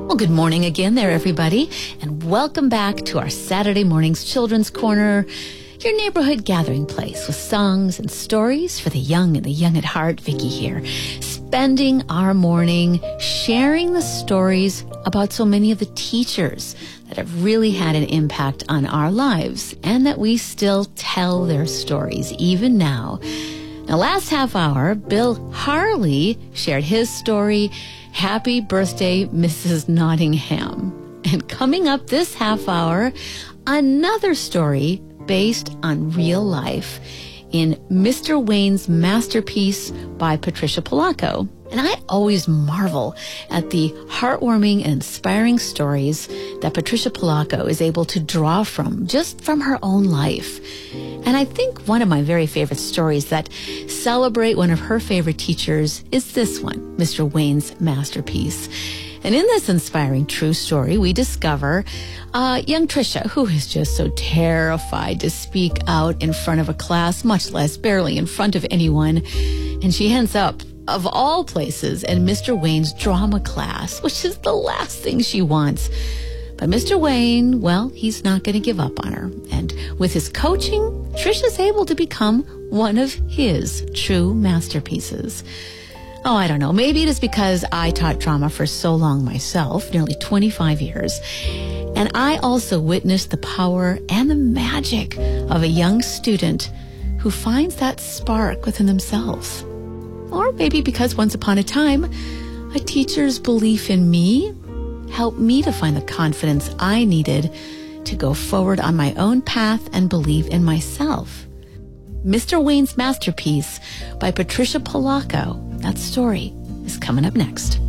Well, good morning again there, everybody, and welcome back to our Saturday morning's Children's Corner, your neighborhood gathering place with songs and stories for the young and the young at heart. Vicki here, spending our morning sharing the stories about so many of the teachers that have really had an impact on our lives and that we still tell their stories even now. Now, last half hour, Bill Harley shared his story, Happy Birthday, Mrs. Nottingham. And coming up this half hour, another story based on real life in Mr. Wayne's Masterpiece by Patricia Polacco. And I always marvel at the heartwarming and inspiring stories that Patricia Polacco is able to draw from, just from her own life. And I think one of my very favorite stories that celebrate one of her favorite teachers is this one, Mr. Wayne's Masterpiece. And in this inspiring true story, we discover young Tricia, who is just so terrified to speak out in front of a class, much less barely in front of anyone. And she ends up, of all places, in Mr. Wayne's drama class, which is the last thing she wants. But Mr. Wayne, well, he's not going to give up on her. And with his coaching, Tricia's able to become one of his true masterpieces. Oh, I don't know. Maybe it is because I taught drama for so long myself, nearly 25 years. And I also witnessed the power and the magic of a young student who finds that spark within themselves. Or maybe because once upon a time, a teacher's belief in me helped me to find the confidence I needed to go forward on my own path and believe in myself. Mr. Wayne's Masterpiece by Patricia Polacco. That story is coming up next.